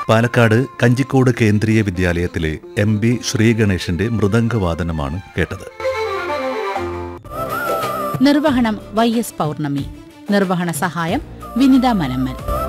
പാലക്കാട് കഞ്ചിക്കോട് കേന്ദ്രീയ വിദ്യാലയത്തിലെ MB ശ്രീഗണേഷിന്റെ മൃദംഗവാദനമാണ് കേട്ടത്. നിർവഹണം YS പൗർണമി. നിർവഹണ സഹായം വിനിത മനമ്മൽ.